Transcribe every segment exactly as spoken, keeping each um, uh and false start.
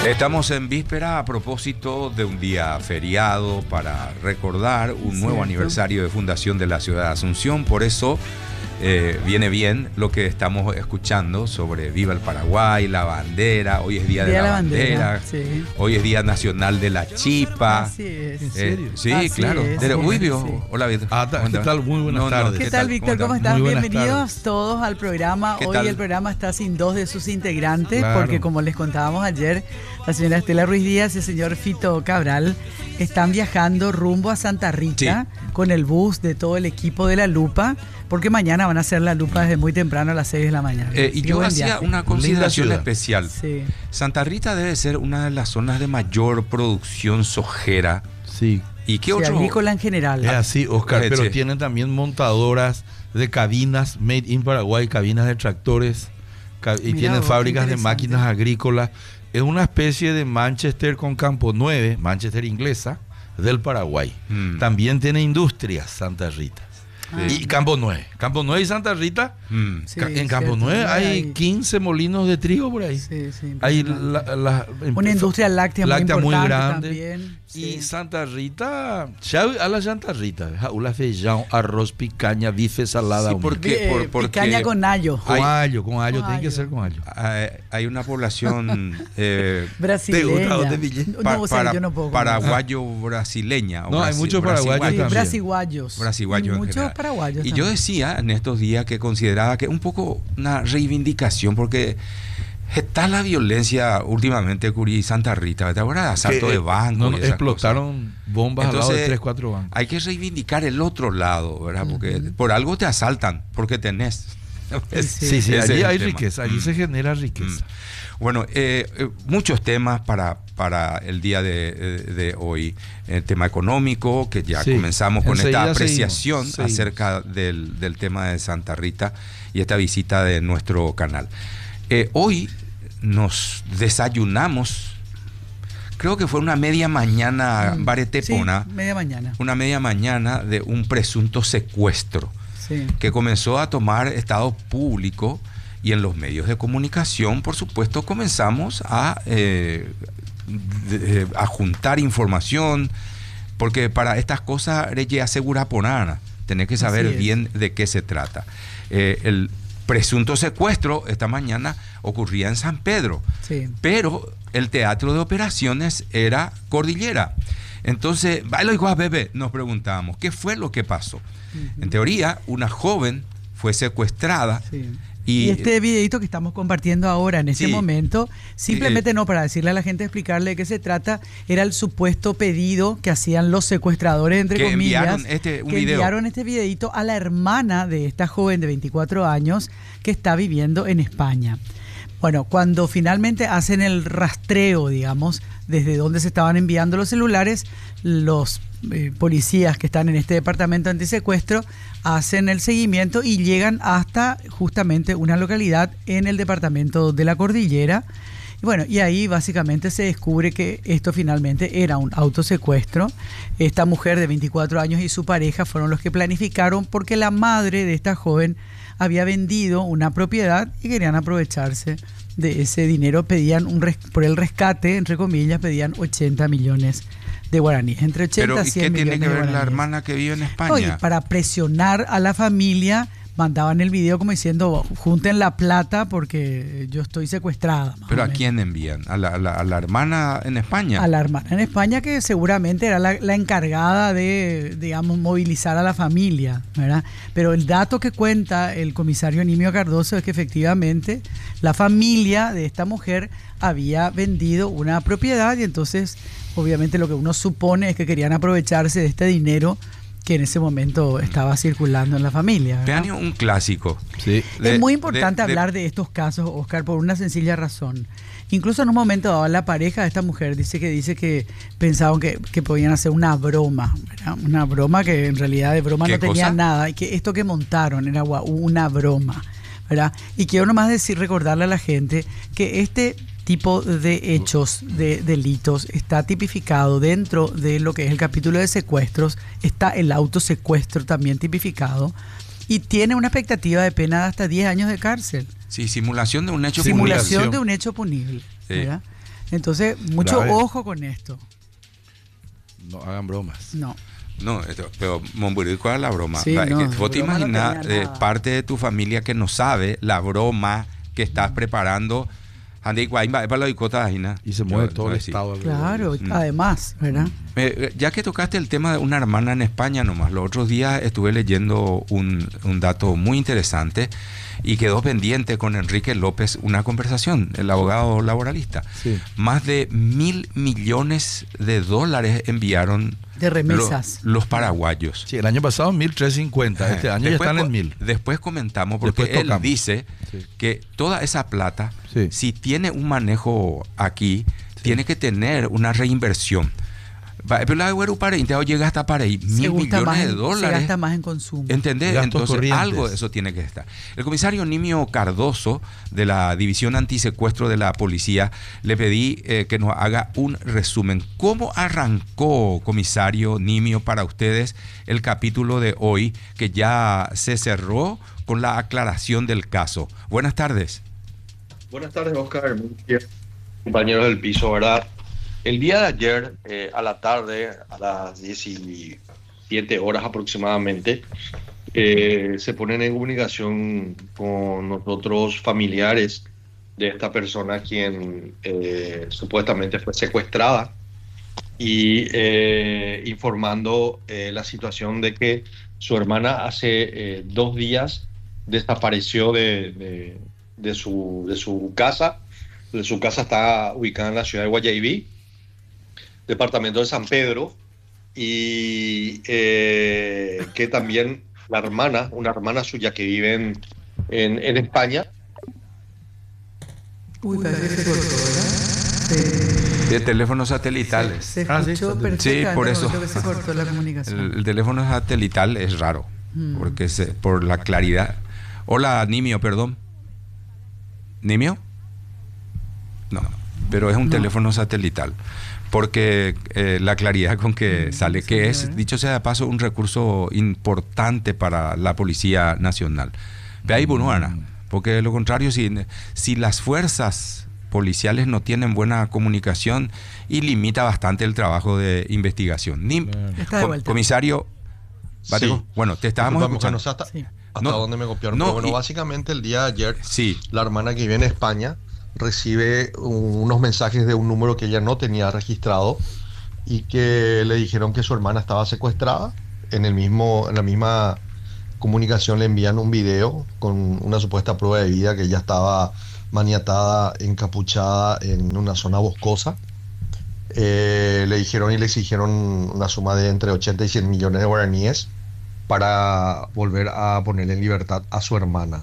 Estamos en víspera a propósito de un día feriado para recordar un Cierto. nuevo aniversario de fundación de la ciudad de Asunción. Por eso eh, viene bien lo que estamos escuchando sobre Viva el Paraguay, la bandera. Hoy es Día de Día la, la Bandera. bandera, sí. Hoy es Día Nacional de la Chipa. Así es. ¿En Eh, serio? sí, Así claro. es, Pero, sí, uy, Vio. sí. Hola, Víctor. Ah, ta- ¿Cómo ¿qué te va? tal? Muy buenas No, no, tardes. ¿Qué tal, Víctor? ¿Cómo estás? Muy buenas Bienvenidos tardes. todos al programa. ¿Qué Hoy tal? el programa está sin dos de sus integrantes, Claro. porque como les contábamos ayer, la señora Estela Ruiz Díaz y el señor Fito Cabral están viajando rumbo a Santa Rita con el bus de todo el equipo de La Lupa, porque mañana van a hacer La Lupa desde muy temprano a las seis de la mañana. Eh, Así y que yo buen hacía viaje. una consideración ciudad. especial. Sí. Santa Rita debe ser una de las zonas de mayor producción sojera. Sí, ¿Y qué Sí, otro? agrícola en general. es así, Oscar, Eh, pero sí. tienen también montadoras de cabinas made in Paraguay, cabinas de tractores, ca- y Mirá tienen vos, fábricas qué de interesante. máquinas agrícolas. Es una especie de Manchester con Campo nueve, Manchester inglesa, del Paraguay. Mm. También tiene industrias Santa Rita. Ah. Y Campo nueve. Campo nueve y Santa Rita. Mm. Sí, ca- en Campo cierto. nueve hay Hay- quince molinos de trigo por ahí. Sí, sí, Hay impresionante. la- la- Una industria láctea, láctea muy muy importante grande. también. Y Sí. Santa Rita, ya a la Santa Rita, jaula feijão, arroz, picaña, bife, salada. Sí, humilde. porque- Eh, por- porque- picaña con allo. Con hay- allo, con allo, Con tiene que allo. ser con allo. Hay, hay una población eh, Brasileña. ¿Te gusta dónde pillé? No, pa- o sea, para- yo no puedo comer. paraguayo-brasileña. o No, hay brasi- muchos paraguayos brasiguayo. Sí, también. brasiguayos. Brasiguayo en Muchos general. paraguayos Y yo también. decía en estos días que consideraba que un poco una reivindicación, porque está la violencia últimamente, Curí y Santa Rita, ¿te acuerdas? Asalto Que, de eh, banco. no, y no, esas explotaron bombas al lado de Entonces, tres, cuatro bancos. Hay que reivindicar el otro lado, ¿verdad? Porque por algo te asaltan, porque tenés. Sí, Sí, sí, Ese es allí el hay tema. riqueza, allí Mm. se genera riqueza. Bueno, eh, eh, muchos temas para, para el día de, de- de hoy. El tema económico, que ya Sí, comenzamos con esta enseguida apreciación seguimos, seguimos. acerca del, del tema de Santa Rita y esta visita de nuestro canal. Eh, hoy nos desayunamos, creo que fue una media mañana, Mm, baretepona, sí, media mañana. una media mañana de un presunto secuestro Sí. que comenzó a tomar estado público, y en los medios de comunicación, por supuesto, comenzamos a, eh, de- a juntar información, porque para estas cosas reye asegura ponana, tenés que saber Así es. bien de qué se trata. Eh, el presunto secuestro esta mañana ocurría en San Pedro, Sí. pero el teatro de operaciones era Cordillera. Entonces, bailo igual, bebé, nos preguntábamos, ¿qué fue lo que pasó? En teoría, una joven fue secuestrada. Sí. Y, Y, este videito que estamos compartiendo ahora, en ese Sí. momento, simplemente Eh, no para decirle a la gente, explicarle de qué se trata, era el supuesto pedido que hacían los secuestradores, entre Que comillas, enviaron este- un que video. enviaron este videito a la hermana de esta joven de veinticuatro años que está viviendo en España. Bueno, cuando finalmente hacen el rastreo, digamos, desde donde se estaban enviando los celulares, los eh, policías que están en este departamento antisecuestro hacen el seguimiento y llegan hasta justamente una localidad en el departamento de la Cordillera. Y bueno, y ahí básicamente se descubre que esto finalmente era un autosecuestro. Esta mujer de veinticuatro años y su pareja fueron los que planificaron, porque la madre de esta joven había vendido una propiedad y querían aprovecharse de ese dinero. Pedían un res- por el rescate, entre comillas, pedían ochenta millones de guaraníes, entre ochenta pero y ¿y cien qué millones tiene que de ver la guaraníes. hermana que vive en España? No, y para presionar a la familia, mandaban el video como diciendo, junten la plata porque yo estoy secuestrada. más ¿Pero o a menos. quién envían? ¿A la, a la- a la hermana en España? A la hermana en España, que seguramente era la, la encargada de, digamos, movilizar a la familia, ¿verdad? Pero el dato que cuenta el comisario Nimio Cardoso es que efectivamente la familia de esta mujer había vendido una propiedad, y entonces obviamente lo que uno supone es que querían aprovecharse de este dinero que en ese momento estaba circulando en la familia, ¿verdad? Vean, un clásico. Sí. De- Es muy importante de- de- hablar de estos casos, Oscar, por una sencilla razón. Incluso en un momento dado, la pareja de esta mujer dice que dice que pensaban que, que podían hacer una broma, ¿verdad? Una broma que en realidad de broma ¿Qué no tenía cosa? nada, y que esto que montaron era gua- una broma, ¿verdad? Y quiero nomás decir, recordarle a la gente que este tipo de hechos, de delitos, está tipificado dentro de lo que es el capítulo de secuestros. Está el autosecuestro también tipificado, y tiene una expectativa de pena de hasta diez años de cárcel. Sí, simulación de un hecho Simulación. Simulación punible. de un hecho punible, Sí. ¿verdad? Entonces, mucho Grave. ojo con esto. No hagan bromas. No. No, esto, pero Monburí, ¿cuál es la broma? Sí, Va, no, que vos te broma no imaginas tenía eh, nada. parte de tu familia que no sabe la broma que estás preparando. Andy, guay, va, para la dicota, Gina. Y se mueve Yo- todo yo el sí. estado. alrededor. Claro, Mm. además, ¿verdad? Eh, ya que tocaste el tema de una hermana en España nomás, los otros días estuve leyendo un, un dato muy interesante y quedó pendiente con Enrique López una conversación, el abogado laboralista. Sí. Más de mil millones de dólares enviaron De remesas. lo- los paraguayos. Sí, el año pasado mil trescientos cincuenta. Este año ya Después están en co- mil. Después comentamos, porque Después él tocamos. dice Sí. que toda esa plata, Sí. si tiene un manejo aquí, tiene que tener una reinversión. Va, pero la de Güero para Inteo llega hasta para ahí, Se mil gusta millones más de en- Se dólares. gasta más en consumo. ¿Entendés? Gastos Entonces corrientes. algo de eso tiene que estar. El comisario Nimio Cardoso de la División Antisecuestro de la Policía le pedí eh, que nos haga un resumen. ¿Cómo arrancó, comisario Nimio, para ustedes el capítulo de hoy que ya se cerró con la aclaración del caso? Buenas tardes. Buenas tardes, Oscar. Muy bien. Compañeros del piso, ¿verdad? El día de ayer, eh, a la tarde, a las diecisiete horas aproximadamente, eh, se ponen en comunicación con nosotros familiares de esta persona quien eh, supuestamente fue secuestrada y eh, informando eh, la situación de que su hermana hace eh, dos días desapareció de, de, de, su, de su casa. De su casa está ubicada en la ciudad de Guayaquil, departamento de San Pedro, y eh, que también la hermana, una hermana suya que vive en, en, en España. Uy, parece que se cortó, ¿verdad? De teléfonos satelitales. Se Ah, sí, escuchó sí, perfectamente por eso. que se cortó la comunicación. El, el teléfono satelital es raro, Mm. porque se, por la claridad. Hola, Nimio, perdón. ¿Nimio? No, pero es un No. teléfono satelital. Porque eh, la claridad con que Mm, sale, sí, que es, ¿verdad? dicho sea de paso, un recurso importante para la Policía Nacional. Ve ahí, Bunuana, porque de lo contrario, si, si las fuerzas policiales no tienen buena comunicación, y limita bastante el trabajo de investigación. Nim- Claro. Está de com- vuelta. comisario, Batego, Sí. bueno, te estábamos Disculpame, Oscar, escuchando. no sé hasta, Sí. hasta No, dónde me copiaron. no, pero bueno, y- básicamente el día de ayer, Sí, la hermana que vive en España recibe unos mensajes de un número que ella no tenía registrado y que le dijeron que su hermana estaba secuestrada. En el mismo, en la misma comunicación le envían un video con una supuesta prueba de vida que ella estaba maniatada, encapuchada en una zona boscosa. Eh, le dijeron y le exigieron una suma de entre ochenta y cien millones de guaraníes para volver a poner en libertad a su hermana.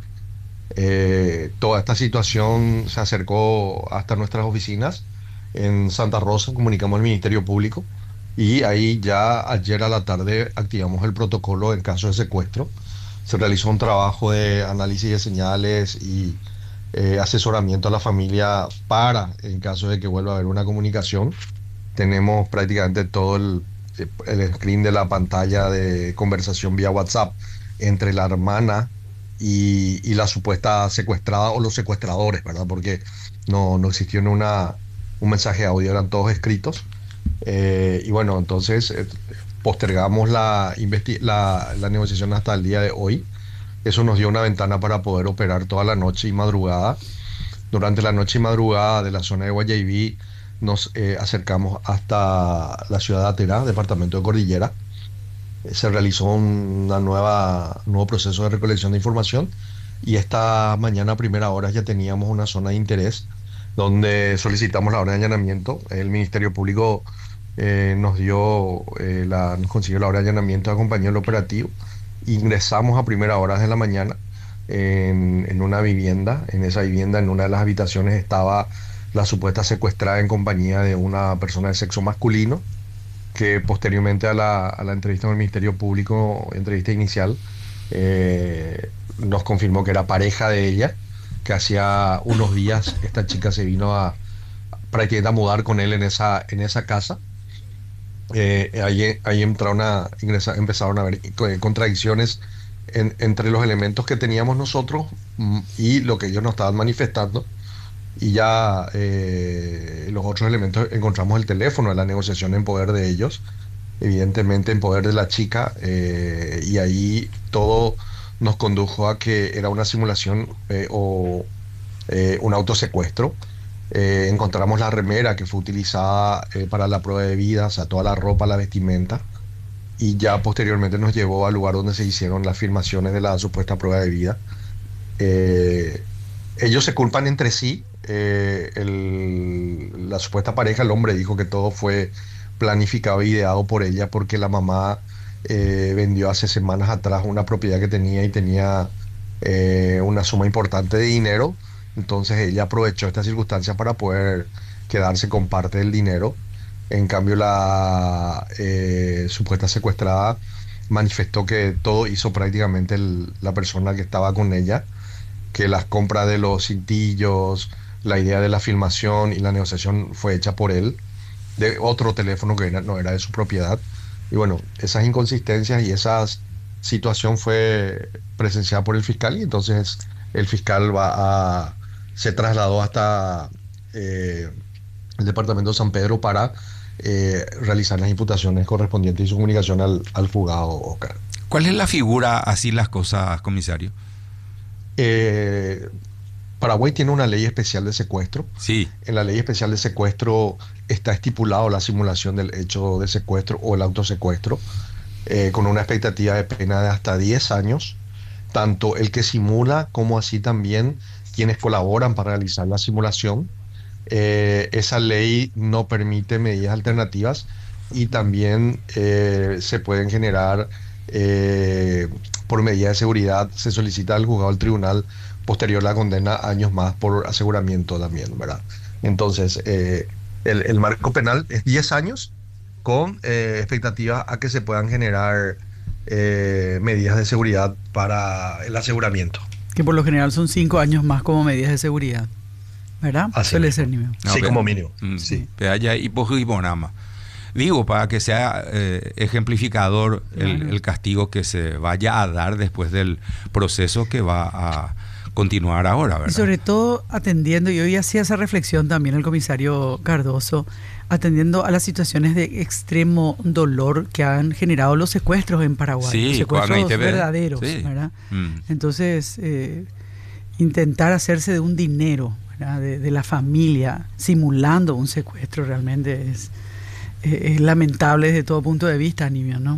Eh, toda esta situación se acercó hasta nuestras oficinas en Santa Rosa, comunicamos al Ministerio Público y ahí ya ayer a la tarde activamos el protocolo en caso de secuestro. Se realizó un trabajo de análisis de señales y eh, asesoramiento a la familia para, en caso de que vuelva a haber una comunicación. Tenemos prácticamente todo el, el screen de la pantalla de conversación vía WhatsApp entre la hermana y, y la supuesta secuestrada o los secuestradores, ¿verdad? Porque no, no existió en una, un mensaje de audio, eran todos escritos. Eh, y bueno, entonces eh, postergamos la, investi- la, la negociación hasta el día de hoy. Eso nos dio una ventana para poder operar toda la noche y madrugada. Durante la noche y madrugada de la zona de Guayaquil nos eh, acercamos hasta la ciudad de Aterá, departamento de Cordillera. Eh, se realizó un una nueva, nuevo proceso de recolección de información y esta mañana a primera hora ya teníamos una zona de interés donde solicitamos la orden de allanamiento. El Ministerio Público eh, nos dio, eh, la, nos consiguió la orden de allanamiento, acompañó el operativo. Ingresamos a primera hora de la mañana en, en una vivienda. En esa vivienda, en una de las habitaciones, estaba la supuesta secuestrada en compañía de una persona de sexo masculino, que posteriormente a la, a la entrevista con el Ministerio Público, entrevista inicial, eh, nos confirmó que era pareja de ella, que hacía unos días esta chica se vino a prácticamente a mudar con él en esa, en esa casa. Eh, ahí, ahí entraron a, ingresa, empezaron a haber contradicciones en, entre los elementos que teníamos nosotros mm, y lo que ellos nos estaban manifestando. Y ya eh, los otros elementos encontramos el teléfono de la negociación en poder de ellos, evidentemente en poder de la chica, eh, y ahí todo nos condujo a que era una simulación eh, o eh, un autosecuestro. Eh, encontramos la remera que fue utilizada eh, para la prueba de vida, o sea, toda la ropa, la vestimenta, y ya posteriormente nos llevó al lugar donde se hicieron las filmaciones de la supuesta prueba de vida. Eh, ellos se culpan entre sí. Eh, el- la supuesta pareja, el hombre, dijo que todo fue planificado y ideado por ella porque la mamá eh, vendió hace semanas atrás una propiedad que tenía y tenía eh, una suma importante de dinero. Entonces ella aprovechó esta circunstancia para poder quedarse con parte del dinero. En cambio, la eh, supuesta secuestrada manifestó que todo hizo prácticamente el- la persona que estaba con ella, que las compras de los cintillos, la idea de la filmación y la negociación fue hecha por él, de otro teléfono que era- no era de su propiedad. Y bueno, esas inconsistencias y esa situación fue presenciada por el fiscal, y entonces el fiscal va a, se trasladó hasta eh, el departamento de San Pedro para eh, realizar las imputaciones correspondientes y su comunicación al, al fugado Oscar. ¿Cuál es la figura, así las cosas, comisario? Eh, Paraguay tiene una ley especial de secuestro. Sí, En la ley especial de secuestro está estipulado la simulación del hecho de secuestro o el autosecuestro, eh, con una expectativa de pena de hasta diez años, tanto el que simula como así también quienes colaboran para realizar la simulación. Eh, esa ley no permite medidas alternativas, y también eh, se pueden generar, eh, por medida de seguridad, se solicita al juzgado del tribunal posterior a la condena años más por aseguramiento también, ¿verdad? Entonces, eh, el, el marco penal es diez años con eh, expectativa a que se puedan generar eh, medidas de seguridad para el aseguramiento. Que por lo general son cinco años más como medidas de seguridad, ¿verdad? Así Suele mismo. ser, Nimio. No, Sí, pe- como mínimo. Mm, Sí. pe haya hipo- hiponama. Digo, para que sea eh, ejemplificador el, Claro. el castigo que se vaya a dar después del proceso que va a continuar ahora, Y ¿verdad? sobre todo atendiendo, y hoy hacía esa reflexión también el comisario Cardoso, atendiendo a las situaciones de extremo dolor que han generado los secuestros en Paraguay. Sí, Los secuestros cuando I T V, verdaderos, sí. ¿verdad? Mm. Entonces, eh, intentar hacerse de un dinero, ¿verdad? De, de la familia, simulando un secuestro, realmente es, eh, es lamentable desde todo punto de vista, Nimio, ¿no?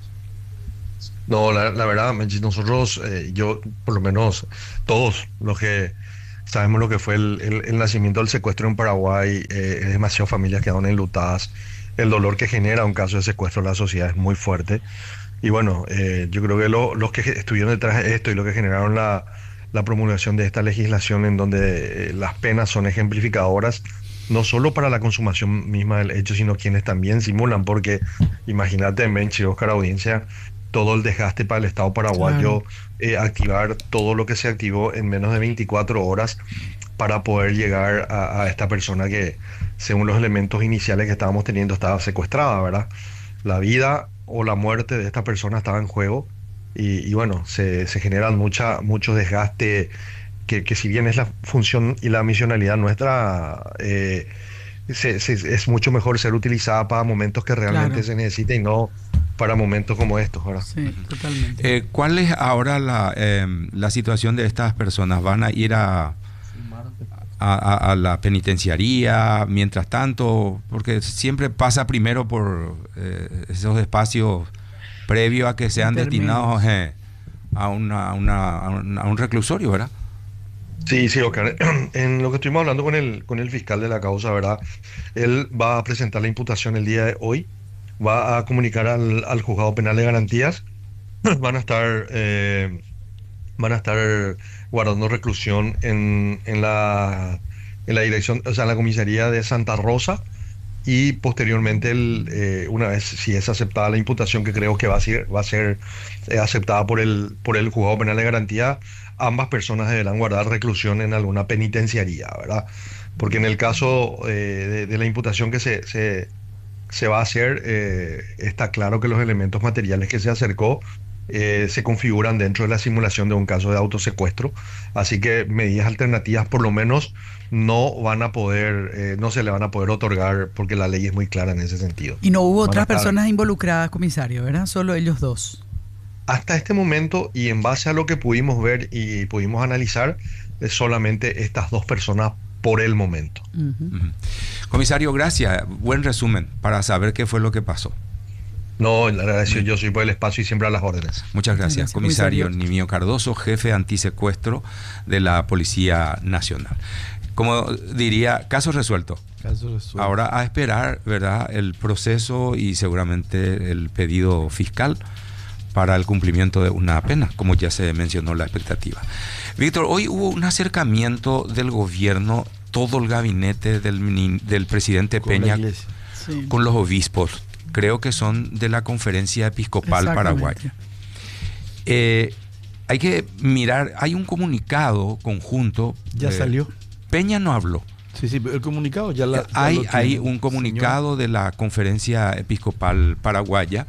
No, la, la verdad, Menchis, nosotros, eh, yo, por lo menos todos los que sabemos lo que fue el, el- el nacimiento del secuestro en Paraguay, eh, es demasiado familias quedaron enlutadas. El dolor que genera un caso de secuestro en la sociedad es muy fuerte. Y bueno, eh, yo creo que lo- los que estuvieron detrás de esto y los que generaron la, la promulgación de esta legislación en donde eh, las penas son ejemplificadoras, no solo para la consumación misma del hecho, sino quienes también simulan, porque imagínate, Menchi, Oscar, audiencia, todo el desgaste para el Estado paraguayo, Claro. eh, activar todo lo que se activó en menos de veinticuatro horas para poder llegar a, a esta persona que, según los elementos iniciales que estábamos teniendo, estaba secuestrada, ¿verdad? La vida o la muerte de esta persona estaba en juego, y, y bueno, se, se generan mucha, mucho desgaste, que, que si bien es la función y la misionalidad nuestra, eh, se- se- es mucho mejor ser utilizada para momentos que realmente Claro. se necesita y no para momentos como estos, ¿verdad? Sí, totalmente. Eh, ¿Cuál es ahora la, eh, la situación de estas personas? ¿Van a ir a, a, a- a la penitenciaría mientras tanto? Porque siempre pasa primero por eh, esos espacios previo a que sean Intermedios. destinados eh, a, una, a, una- a un, a un reclusorio, ¿verdad? Sí, sí, Oscar. En lo que estuvimos hablando con el, con el fiscal de la causa, ¿verdad? Él va a presentar la imputación el día de hoy, va a comunicar al, al juzgado penal de garantías, van a estar, eh, van a estar guardando reclusión en, en la, en la dirección, o sea, en la comisaría de Santa Rosa, y posteriormente, el, eh, una vez si es aceptada la imputación, que creo que va a ser, va a ser eh, aceptada por el, por el juzgado penal de garantía, ambas personas deberán guardar reclusión en alguna penitenciaría, ¿verdad? Porque en el caso eh, de, de la imputación que se, se, se va a hacer, eh, está claro que los elementos materiales que se acercó eh, se configuran dentro de la simulación de un caso de autosecuestro. Así que medidas alternativas por lo menos no van a poder, eh, no se le van a poder otorgar porque la ley es muy clara en ese sentido. Y no hubo Van a otras estar- personas involucradas, comisario, ¿verdad? Solo ellos dos. Hasta este momento y en base a lo que pudimos ver y pudimos analizar, es solamente estas dos personas por el momento. Ujú. Ujú. Comisario, gracias. Buen resumen para saber qué fue lo que pasó. No, le agradezco, yo soy por el espacio y siempre a las órdenes. Muchas gracias, Gracias, comisario comisario. Nimio Cardoso, jefe antisecuestro de la Policía Nacional. Como diría, caso resuelto. Caso resuelto. Ahora a esperar, ¿verdad?, el proceso y seguramente el pedido fiscal para el cumplimiento de una pena, como ya se mencionó la expectativa. Víctor, hoy hubo un acercamiento del gobierno, todo el gabinete del, mini- del presidente Con la Peña iglesia. Sí. con los obispos, creo que son de la Conferencia Episcopal Exactamente. Paraguaya. Eh, hay que mirar, hay un comunicado conjunto. Ya eh, salió. Peña no habló. Sí, sí, el comunicado ya la. ya hay lo tiene hay el un señor. comunicado de la Conferencia Episcopal Paraguaya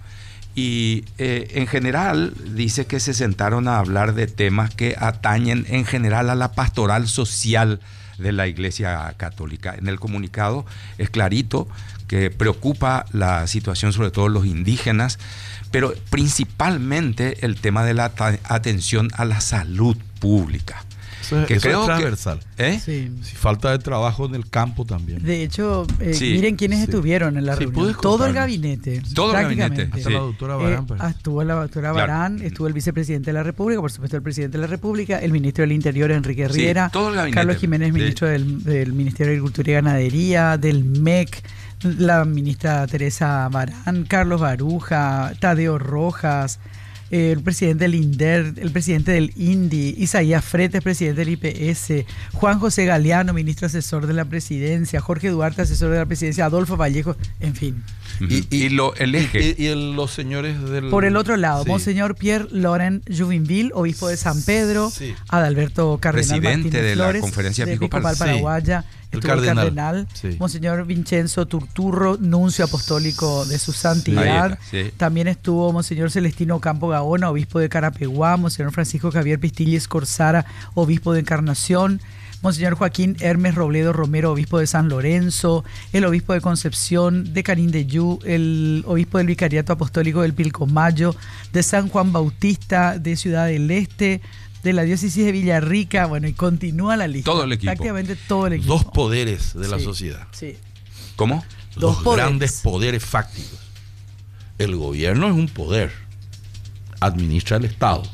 y eh, en general dice que se sentaron a hablar de temas que atañen en general a la pastoral social de la Iglesia Católica. En el comunicado es clarito que preocupa la situación sobre todo los indígenas, pero principalmente el tema de la ta- atención a la salud pública. Eso es, que eso es creo que- transversal. ¿Eh? Sí. Si falta de trabajo en el campo también. De hecho, eh, Sí, miren quiénes sí. estuvieron en la Sí, reunión. puedes Todo el contarnos. gabinete. Todo el prácticamente. gabinete, Hasta sí. la doctora Eh, Barán, parece. estuvo la doctora Claro. Barán, estuvo el vicepresidente de la República, por supuesto el presidente de la República, el ministro del Interior Enrique Sí, Riera, todo el gabinete. Carlos Jiménez, Sí. ministro del, del Ministerio de Agricultura y Ganadería, del M E C, la ministra Teresa Barán, Carlos Baruja, Tadeo Rojas, eh, el presidente del INDER, el presidente del INDI, Isaías Fretes, presidente del I P S, Juan José Galeano, ministro asesor de la presidencia, Jorge Duarte, asesor de la presidencia, Adolfo Vallejo, en fin. Ujú. Y, lo, el eje. Y, y el- los señores del. Por el otro lado, Sí. Monseñor Pierre Laurent Juvinville, obispo de San Pedro, Sí. Adalberto Cardenal Presidente Martínez de la Flores, Conferencia de Episcopal. Episcopal Sí. Paraguaya, El estuvo el cardenal. cardenal, Sí. Monseñor Vincenzo Turturro, nuncio apostólico de su santidad. Ahí está, sí. También estuvo Monseñor Celestino Campo Gaona, obispo de Carapeguá, Monseñor Francisco Javier Pistilles Corsara, obispo de Encarnación, Monseñor Joaquín Hermes Robledo Romero, obispo de San Lorenzo, el obispo de Concepción, de Canindeyú, el obispo del Vicariato Apostólico del Pilcomayo, de San Juan Bautista, de Ciudad del Este, de la diócesis de Villarrica, bueno, y continúa la lista. Todo el equipo. Prácticamente todo el equipo. Dos poderes de la Sí, sociedad. Sí. ¿Cómo? Dos Dos poderes. grandes poderes fácticos. El gobierno es un poder, administra el Estado.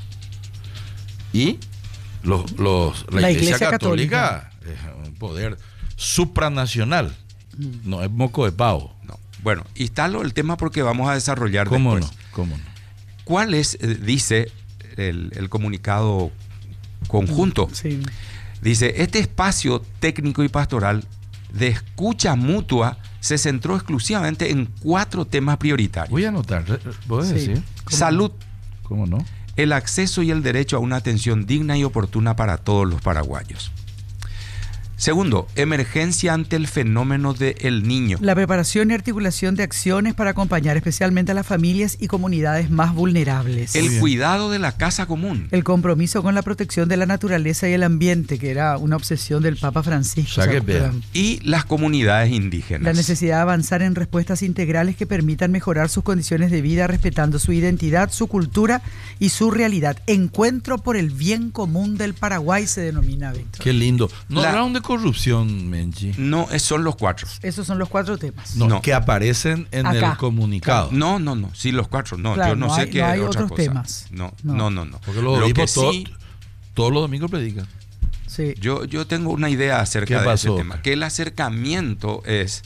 Y los, los- la, La Iglesia, Iglesia Católica, es un poder supranacional. No es moco de pavo. No. Bueno, instalo el tema porque vamos a desarrollar ¿Cómo después. no? ¿Cómo no? ¿Cuál es, eh, dice el, el comunicado conjunto? Sí. Dice, este espacio técnico y pastoral de escucha mutua se centró exclusivamente en cuatro temas prioritarios. Voy a anotar. ¿Puedes Sí. decir? ¿Cómo Salud, ¿Cómo no? el acceso y el derecho a una atención digna y oportuna para todos los paraguayos. Segundo, emergencia ante el fenómeno del niño. La preparación y articulación de acciones para acompañar especialmente a las familias y comunidades más vulnerables. El bien. cuidado de la casa común. El compromiso con la protección de la naturaleza y el ambiente, que era una obsesión del Papa Francisco. O sea, que ¿se acuerdan? vean. Y las comunidades indígenas. La necesidad de avanzar en respuestas integrales que permitan mejorar sus condiciones de vida, respetando su identidad, su cultura y su realidad. Encuentro por el bien común del Paraguay se denomina, Víctor. Qué lindo. No La- hablaron de corrupción, Menchi. No, es- son los cuatro. Esos son los cuatro temas. No, No. que aparecen en Acá. el comunicado. No, no, no. Sí, los cuatro. No, Claro, yo no, no sé hay- qué no hay otra otros cosa. temas. No, No. no, no, no. Porque los Lo que obispos todo- sí, todos los domingos predican. Sí. yo, yo tengo una idea acerca ¿Qué de pasó? ese tema. Que el acercamiento es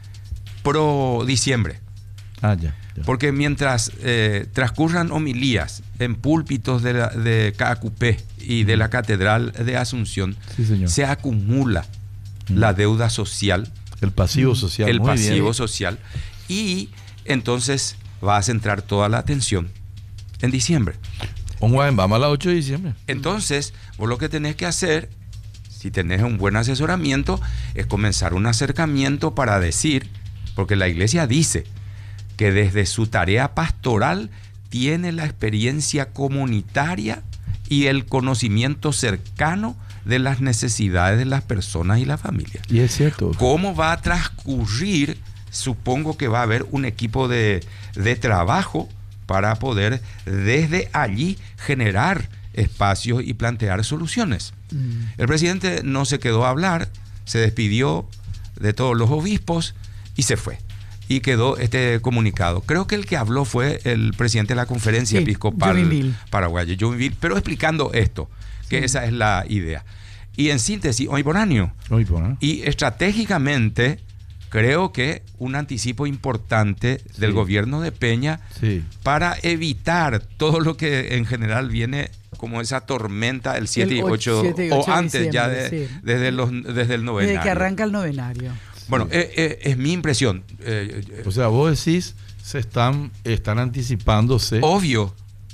pro diciembre. Ah, ya. ya. Porque mientras eh, transcurran homilías en púlpitos de, la, de C A C U P y de la Catedral de Asunción, Sí, señor. se acumula Mm. la deuda social, El pasivo social. el muy pasivo bien. social, y entonces va a centrar toda la atención en diciembre. Un guay, vamos a las ocho de diciembre. Entonces, vos lo que tenés que hacer, si tenés un buen asesoramiento, es comenzar un acercamiento para decir, porque la iglesia dice que desde su tarea pastoral tiene la experiencia comunitaria y el conocimiento cercano de las necesidades de las personas y las familias. Y es cierto. ¿Cómo va a transcurrir? Supongo que va a haber un equipo de, de trabajo para poder desde allí generar espacios y plantear soluciones. Mm. El presidente no se quedó a hablar, se despidió de todos los obispos y se fue. Y quedó este comunicado. Creo que el que habló fue el presidente de la Conferencia sí, Episcopal Paraguaya, Joinville, pero explicando esto, que sí. Esa es la idea. Y en síntesis, hoy por año. Hoy por año. Y estratégicamente, creo que un anticipo importante sí. del gobierno de Peña sí. para evitar todo lo que en general viene como esa tormenta el siete y ocho, o antes ya de, sí. desde, los, desde el novenario. Desde que arranca el novenario. Bueno, sí. eh, eh, es mi impresión. Eh, o sea, vos decís, se están, están anticipándose. Obvio.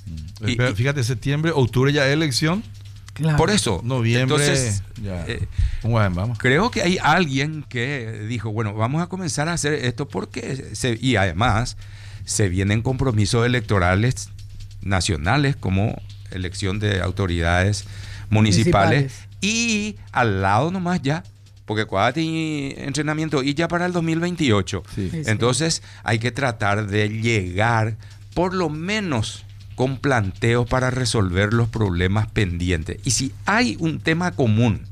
Y, Fíjate, septiembre, octubre ya es elección. Claro. Por eso. Noviembre. Entonces, ya. Eh, bueno, vamos. Creo que hay alguien que dijo, bueno, vamos a comenzar a hacer esto porque, se, y además, se vienen compromisos electorales nacionales como elección de autoridades municipales, municipales. Y al lado nomás ya, porque cuándo y entrenamiento y ya para el dos mil veintiocho. Sí. Sí, entonces sí. hay que tratar de llegar por lo menos con planteos para resolver los problemas pendientes. Y si hay un tema común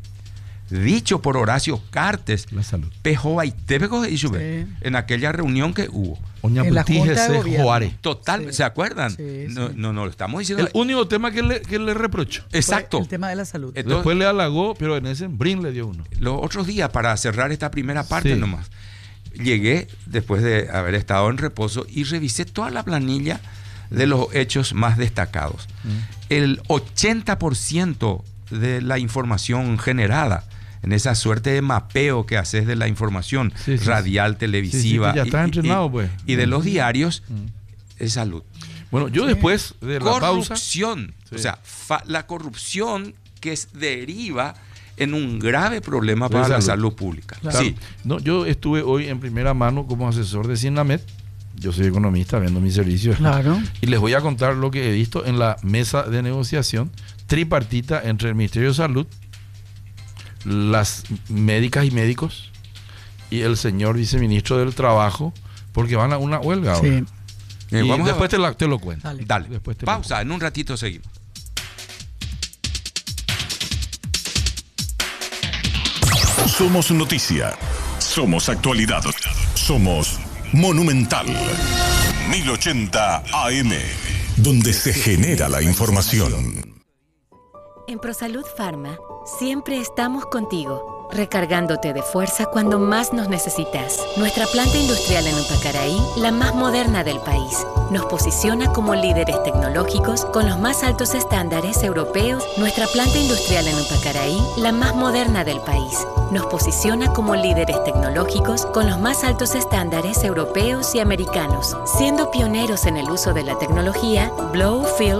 dicho por Horacio Cartes, la salud, Pejo y Tebego y Sube, en aquella reunión que hubo. En la Junta de Gobierno. Total, sí. ¿Se acuerdan? Sí, sí. No, no, no, lo estamos diciendo. El único tema que le, que le reprochó. Exacto. Fue el tema de la salud. Entonces, después le halagó, pero en ese brin le dio uno. Los otros días, para cerrar esta primera parte sí. nomás, llegué después de haber estado en reposo y revisé toda la planilla de los hechos más destacados. Mm. El ochenta por ciento de la información generada en esa suerte de mapeo que haces de la información sí, sí, radial, televisiva sí, sí, ya está y, entrenado, y, pues. y de los diarios mm. es salud. Bueno, yo sí. después de la corrupción, pausa, o sea, fa, la corrupción que es, deriva en un grave problema para salud. La salud pública. Claro. Sí. No, yo estuve hoy en primera mano como asesor de Sinamed. Yo soy economista, vendo mis servicios. Claro. Y les voy a contar lo que he visto en la mesa de negociación tripartita entre el Ministerio de Salud, las médicas y médicos y el señor viceministro del Trabajo, porque van a una huelga ahora. Sí. Y eh, vamos después a... te, la, te lo cuento. Dale. Dale. Después te Pausa, en un ratito seguimos. Somos noticia. Somos actualidad. Somos Monumental. mil ochenta A M, donde se genera la información. En ProSalud Pharma, siempre estamos contigo, recargándote de fuerza cuando más nos necesitas. Nuestra planta industrial en Upacaraí, la más moderna del país, nos posiciona como líderes tecnológicos con los más altos estándares europeos. Nuestra planta industrial en Upacaraí, la más moderna del país, nos posiciona como líderes tecnológicos con los más altos estándares europeos y americanos, siendo pioneros en el uso de la tecnología Blow Fill